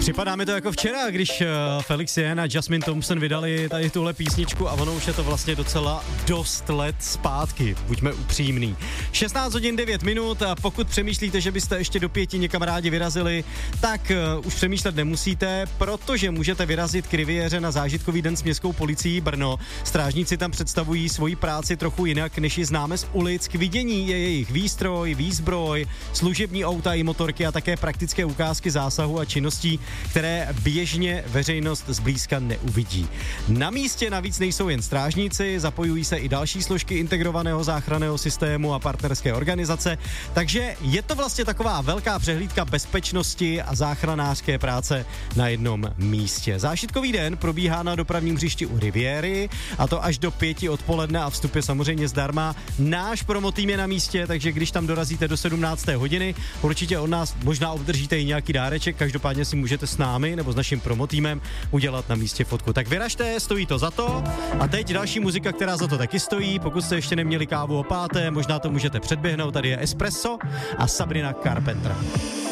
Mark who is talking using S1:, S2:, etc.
S1: Připadá mi to jako včera, když Felix Jen a Jasmine Thompson vydali tady tuhle písničku a ono už je to vlastně docela dost let zpátky, buďme upřímný. 16 hodin 9 minut a pokud přemýšlíte, že byste ještě do 5 někam rádi vyrazili, tak už přemýšlet nemusíte, protože můžete vyrazit k Riviéře na zážitkový den s městskou policií Brno. Strážníci tam představují svoji práci trochu jinak, než ji známe z ulic. K vidění je jejich výstroj, výzbroj, služební auta i motorky a také praktické ukázky zásahu a činností, které běžně veřejnost zblízka neuvidí. Na místě navíc nejsou jen strážníci, zapojují se i další složky integrovaného záchranného systému a partnerské organizace, takže je to vlastně taková velká přehlídka bezpečnosti a záchranářské práce na jednom místě. Zážitkový den probíhá na dopravním hřišti u Riviéry, a to až do 5 odpoledne a vstup je samozřejmě zdarma. Náš promotým je na místě, takže když tam dorazíte do 17. hodiny, určitě od nás možná obdržíte i nějaký dáreček, každopádně si můžete s námi nebo s naším promotýmem udělat na místě fotku. Tak vyražte, stojí to za to. A teď další muzika, která za to taky stojí. Pokud jste ještě neměli kávu o 5, možná to můžete předběhnout. Tady je Espresso a Sabrina Carpenter.